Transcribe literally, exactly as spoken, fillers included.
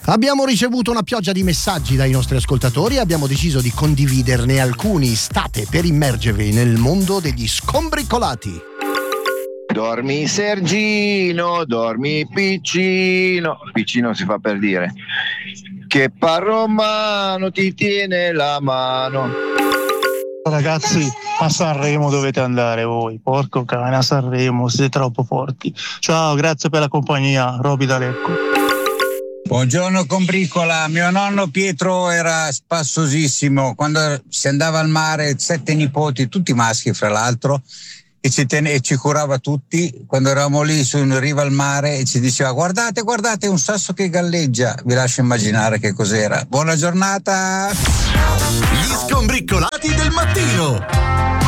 Abbiamo ricevuto una pioggia di messaggi dai nostri ascoltatori e abbiamo deciso di condividerne alcuni. State per immergervi nel mondo degli scombricolati. Dormi Sergino, dormi piccino, piccino si fa per dire, che Parromano ti tiene la mano. Ragazzi, a Sanremo dovete andare voi, porco cane, a Sanremo siete troppo forti. Ciao, grazie per la compagnia, Roby da Lecco. Buongiorno combricola, mio nonno Pietro era spassosissimo, quando si andava al mare, sette nipoti, tutti maschi fra l'altro, e ci, ten- e ci curava tutti, quando eravamo lì su in riva al mare e ci diceva guardate, guardate un sasso che galleggia, vi lascio immaginare che cos'era. Buona giornata! Gli scombricolati del mattino!